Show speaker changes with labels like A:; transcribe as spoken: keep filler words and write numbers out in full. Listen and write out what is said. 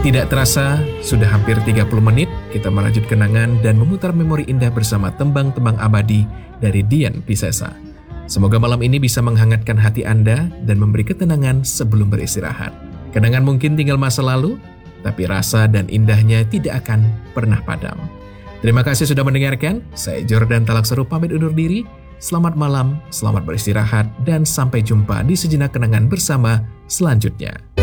A: Tidak terasa, sudah hampir tiga puluh menit kita merajut kenangan dan memutar memori indah bersama tembang-tembang abadi dari Dian Piscesa. Semoga malam ini bisa menghangatkan hati Anda dan memberi ketenangan sebelum beristirahat. Kenangan mungkin tinggal masa lalu, tapi rasa dan indahnya tidak akan pernah padam. Terima kasih sudah mendengarkan. Saya Jordan Talakseru pamit undur diri. Selamat malam, selamat beristirahat, dan sampai jumpa di Sejenak Kenangan bersama selanjutnya.